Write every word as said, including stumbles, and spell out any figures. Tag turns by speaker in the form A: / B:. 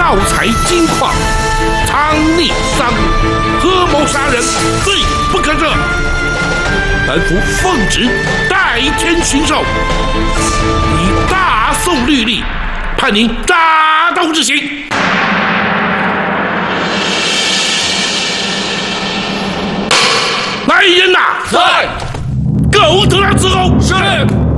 A: 盗采金矿、藏匿赃物、合谋杀人，罪不可赦。本府奉旨代天巡狩，以大宋律例判您扎刀执行。来人呐！
B: 在。
A: 狗头上伺候。
B: 是。